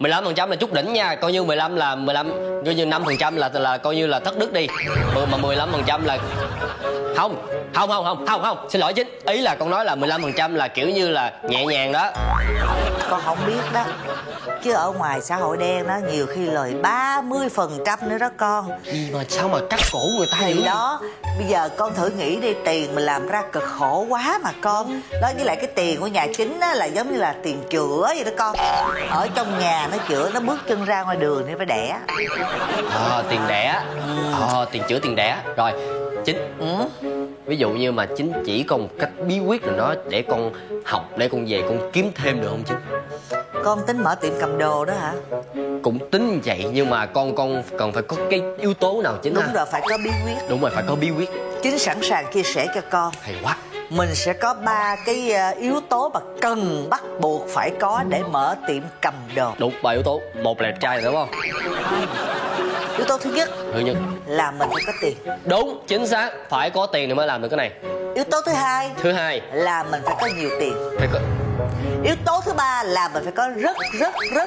15% là chút đỉnh nha, coi như 15 là 15, coi như 5% là coi như là thất đức đi. Mà 15% là không, xin lỗi Chính, ý là con nói là 15% là kiểu như là nhẹ nhàng đó. Con không biết đó, chứ ở ngoài xã hội đen đó nhiều khi lời 30% nữa đó con. Gì mà sao mà cắt cổ người ta Thì vậy đó, bây giờ con thử nghĩ đi, tiền mình làm ra cực khổ quá mà con. Đó, với lại cái tiền của nhà Chính á là giống như là tiền chữa vậy đó con. Ở trong nhà nó chữa, nó bước chân ra ngoài đường thì phải đẻ. Tiền đẻ. Tiền chữa tiền đẻ. Rồi Chính, ví dụ như mà Chính chỉ có một cách bí quyết nào đó để con học, để con về con kiếm thêm được không Chính? Con tính mở tiệm cầm đồ đó hả? Cũng tính như vậy, nhưng mà con cần phải có cái yếu tố nào Chính? Đúng rồi, phải có bí quyết. Đúng rồi, phải có bí quyết. Chính sẵn sàng chia sẻ cho con. Hay quá. Mình sẽ có 3 cái yếu tố mà cần bắt buộc phải có để mở tiệm cầm đồ. Đúng, 3 yếu tố. Một là đẹp trai rồi đúng không? Yếu tố thứ nhất là mình phải có tiền. Đúng, chính xác, phải có tiền thì mới làm được cái này. Yếu tố thứ hai là mình phải có nhiều tiền. Phải có. Yếu tố thứ ba là mình phải có rất